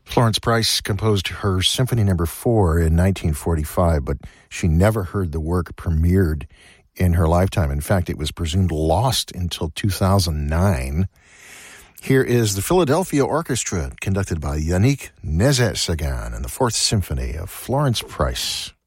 Florence Price composed her Symphony No. 4 in 1945, but she never heard the work premiered in her lifetime. In fact, it was presumed lost until 2009. Here is the Philadelphia Orchestra, conducted by Yannick Nézet-Séguin, and the Fourth Symphony of Florence Price.